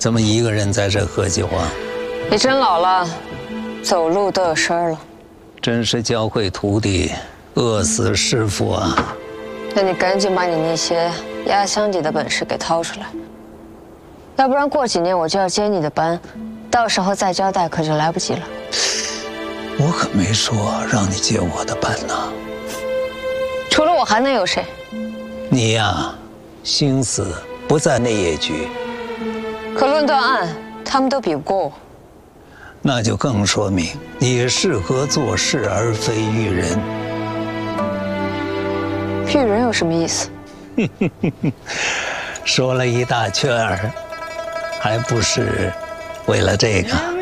怎么一个人在这合计话？ 你真老了，走路都有声了。 真是教会徒弟，饿死师傅啊！ 那你赶紧把你那些压箱底的本事给掏出来，要不然过几年我就要接你的班，到时候再交代可就来不及了。 我可没说让你接我的班呢。 除了我还能有谁？ 你呀，心思不在内业局。 可论断案，他们都比不过我。 那就更说明你适合做事而非育人。 育人有什么意思？ 说了一大圈儿，还不是为了这个。